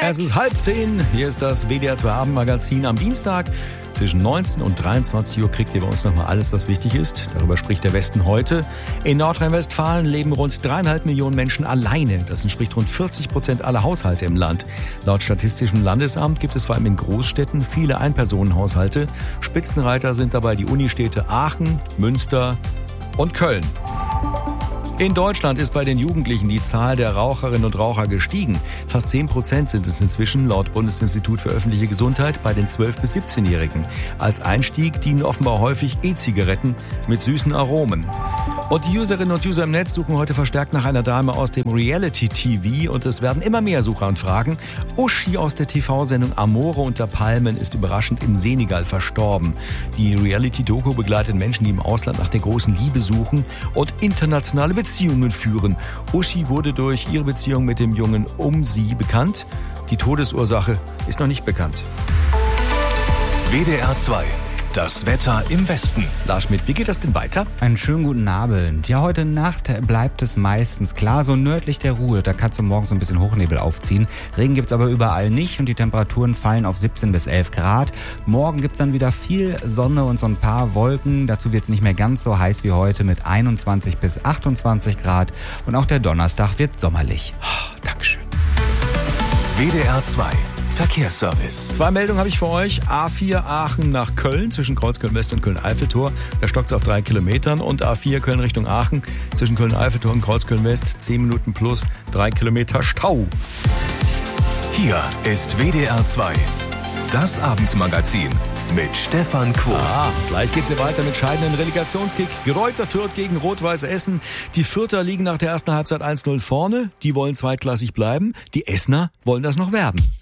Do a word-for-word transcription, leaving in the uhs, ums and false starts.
Es ist halb zehn. Hier ist das W D R zwei Abendmagazin am Dienstag. Zwischen neunzehn und dreiundzwanzig Uhr kriegt ihr bei uns nochmal alles, was wichtig ist. Darüber spricht der Westen heute. In Nordrhein-Westfalen leben rund dreieinhalb Millionen Menschen alleine. Das entspricht rund vierzig Prozent aller Haushalte im Land. Laut Statistischem Landesamt gibt es vor allem in Großstädten viele Einpersonenhaushalte. Spitzenreiter sind dabei die Unistädte Aachen, Münster und Köln. In Deutschland ist bei den Jugendlichen die Zahl der Raucherinnen und Raucher gestiegen. Fast zehn Prozent sind es inzwischen laut Bundesinstitut für öffentliche Gesundheit bei den zwölf- bis siebzehnjährigen. Als Einstieg dienen offenbar häufig E-Zigaretten mit süßen Aromen. Und die Userinnen und User im Netz suchen heute verstärkt nach einer Dame aus dem Reality-T V und es werden immer mehr Suchanfragen. Uschi aus der T V-Sendung Amore unter Palmen ist überraschend im Senegal verstorben. Die Reality-Doku begleitet Menschen, die im Ausland nach der großen Liebe suchen und internationale Beziehungen führen. Uschi wurde durch ihre Beziehung mit dem Jungen um sie bekannt. Die Todesursache ist noch nicht bekannt. W D R zwei. Das Wetter im Westen. Lars Schmidt, wie geht das denn weiter? Einen schönen guten Abend. Ja, heute Nacht bleibt es meistens klar, so nördlich der Ruhr. Da kann es morgen so ein bisschen Hochnebel aufziehen. Regen gibt's aber überall nicht und die Temperaturen fallen auf siebzehn bis elf Grad. Morgen gibt's dann wieder viel Sonne und so ein paar Wolken. Dazu wird's nicht mehr ganz so heiß wie heute mit einundzwanzig bis achtundzwanzig Grad. Und auch der Donnerstag wird sommerlich. Oh, Dankeschön. W D R zwei. Verkehrsservice. Zwei Meldungen habe ich für euch. A vier Aachen nach Köln zwischen Kreuzköln-West und Köln-Eiffeltor. Da stockt es auf drei Kilometern. Und A vier Köln Richtung Aachen zwischen Köln-Eiffeltor und Kreuzköln-West. Zehn Minuten plus drei Kilometer Stau. Hier ist W D R zwei. Das Abendmagazin mit Stefan Quos. Ah, gleich geht's hier weiter mit scheidenden Relegationskick. Greuther Fürth gegen Rot-Weiß Essen. Die Fürther liegen nach der ersten Halbzeit eins null vorne. Die wollen zweitklassig bleiben. Die Essener wollen das noch werden.